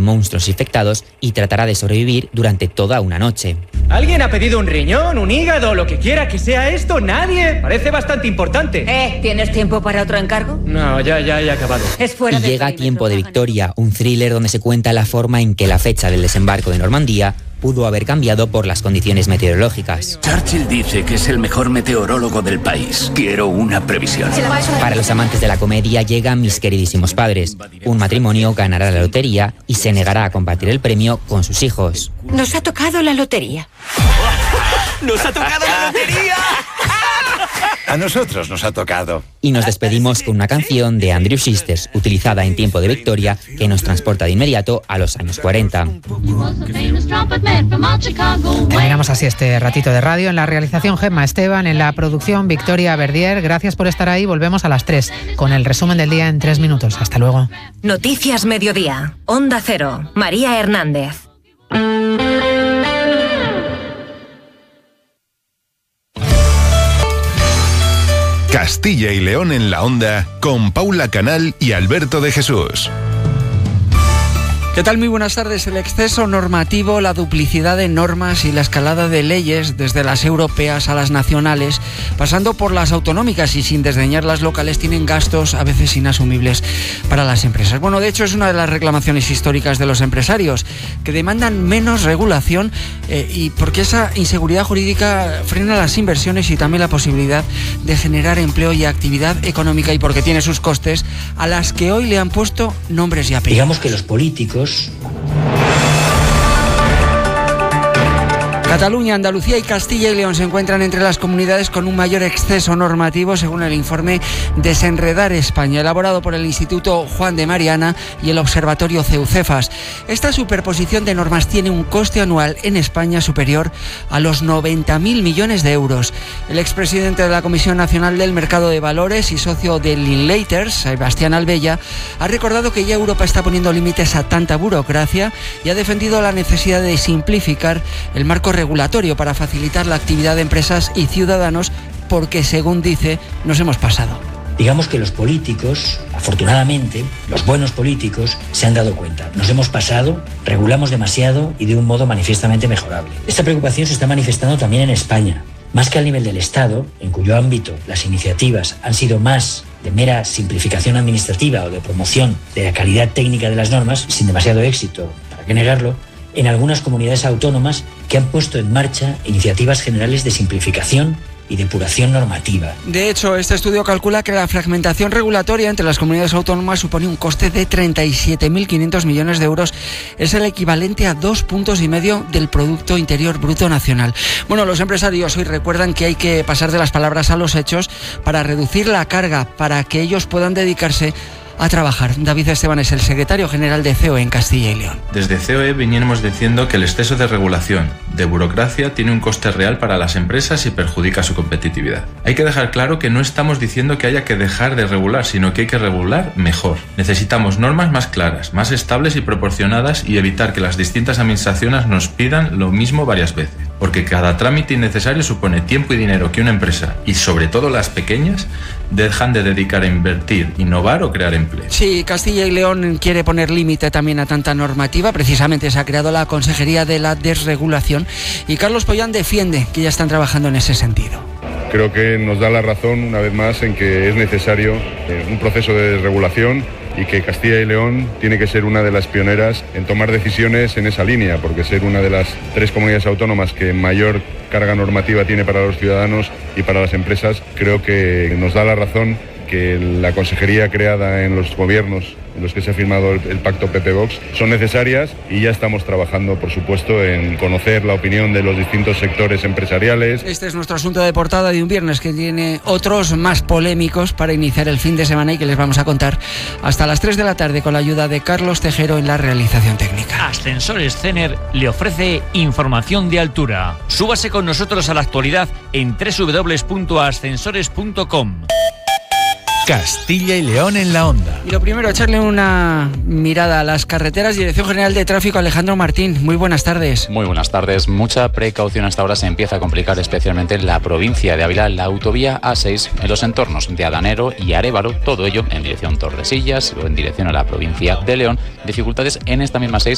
monstruos infectados y tratará de sobrevivir durante toda una noche. ¿Alguien ha pedido un riñón, un hígado, lo que quiera que sea esto? ¿Nadie? Parece bastante importante. ¿Tienes tiempo para otro encargo? No, ya he acabado. Es fuera y llega Tiempo de Victoria, un thriller donde se cuenta la forma en que la fecha del desembarco de Normandía pudo haber cambiado por las condiciones meteorológicas. Churchill dice que es el mejor meteorólogo del país. Quiero una previsión. Para los amantes de la comedia llegan Mis queridísimos padres. Un matrimonio ganará la lotería y se negará a compartir el premio con sus hijos. Nos ha tocado la lotería. ¡Nos ha tocado la lotería! A nosotros nos ha tocado. Y nos despedimos con una canción de Andrew Sisters, utilizada en Tiempo de Victoria, que nos transporta de inmediato a los años 40. Terminamos así este ratito de radio. En la realización, Gemma Esteban; en la producción, Victoria Verdier. Gracias por estar ahí. Volvemos a las 3 con el resumen del día en 3 minutos. Hasta luego. Noticias Mediodía. Onda Cero. María Hernández. Castilla y León en la Onda, con Paula Canal y Alberto de Jesús. ¿Qué tal? Muy buenas tardes. El exceso normativo, la duplicidad de normas y la escalada de leyes, desde las europeas a las nacionales, pasando por las autonómicas y sin desdeñar las locales, tienen gastos a veces inasumibles para las empresas. Bueno, de hecho es una de las reclamaciones históricas de los empresarios, que demandan menos regulación y porque esa inseguridad jurídica frena las inversiones y también la posibilidad de generar empleo y actividad económica, y porque tiene sus costes a las que hoy le han puesto nombres y apellidos. Digamos que los políticos... Cataluña, Andalucía y Castilla y León se encuentran entre las comunidades con un mayor exceso normativo, según el informe Desenredar España, elaborado por el Instituto Juan de Mariana y el Observatorio Ceucefas. Esta superposición de normas tiene un coste anual en España superior a los 90.000 millones de euros. El expresidente de la Comisión Nacional del Mercado de Valores y socio de Linklater, Sebastián Albella, ha recordado que ya Europa está poniendo límites a tanta burocracia y ha defendido la necesidad de simplificar el marco regulatorio para facilitar la actividad de empresas y ciudadanos, porque, según dice, nos hemos pasado. Digamos que los políticos, afortunadamente, los buenos políticos, se han dado cuenta. Nos hemos pasado, regulamos demasiado y de un modo manifiestamente mejorable. Esta preocupación se está manifestando también en España. Más que al nivel del Estado, en cuyo ámbito las iniciativas han sido más de mera simplificación administrativa o de promoción de la calidad técnica de las normas, sin demasiado éxito, ¿para qué negarlo?, en algunas comunidades autónomas que han puesto en marcha iniciativas generales de simplificación y depuración normativa. De hecho, este estudio calcula que la fragmentación regulatoria entre las comunidades autónomas supone un coste de 37.500 millones de euros. Es el equivalente a 2,5 puntos del Producto Interior Bruto Nacional. Bueno, los empresarios hoy recuerdan que hay que pasar de las palabras a los hechos para reducir la carga, para que ellos puedan dedicarse a trabajar. David Esteban es el secretario general de COE en Castilla y León. Desde COE veníamos diciendo que el exceso de regulación, de burocracia, tiene un coste real para las empresas y perjudica su competitividad. Hay que dejar claro que no estamos diciendo que haya que dejar de regular, sino que hay que regular mejor. Necesitamos normas más claras, más estables y proporcionadas, y evitar que las distintas administraciones nos pidan lo mismo varias veces, porque cada trámite innecesario supone tiempo y dinero que una empresa, y sobre todo las pequeñas, dejan de dedicar a invertir, innovar o crear empleo. Sí, Castilla y León quiere poner límite también a tanta normativa. Precisamente se ha creado la Consejería de la Desregulación y Carlos Pollán defiende que ya están trabajando en ese sentido. Creo que nos da la razón una vez más en que es necesario un proceso de desregulación y que Castilla y León tiene que ser una de las pioneras en tomar decisiones en esa línea, porque ser una de las 3 comunidades autónomas que mayor carga normativa tiene para los ciudadanos y para las empresas, creo que nos da la razón que la consejería creada en los gobiernos en los que se ha firmado el pacto PP-Vox son necesarias, y ya estamos trabajando, por supuesto, en conocer la opinión de los distintos sectores empresariales. Este es nuestro asunto de portada de un viernes, que tiene otros más polémicos para iniciar el fin de semana y que les vamos a contar hasta las 3 de la tarde con la ayuda de Carlos Tejero en la realización técnica. Ascensores Cener le ofrece información de altura. Súbase con nosotros a la actualidad en www.ascensores.com. Castilla y León en la Onda. Y lo primero, echarle una mirada a las carreteras. Dirección General de Tráfico, Alejandro Martín. Muy buenas tardes. Muy buenas tardes. Mucha precaución hasta ahora. Se empieza a complicar especialmente en la provincia de Ávila, la autovía A6, en los entornos de Adanero y Arévalo. Todo ello en dirección Tordesillas o en dirección a la provincia de León. Dificultades en esta misma 6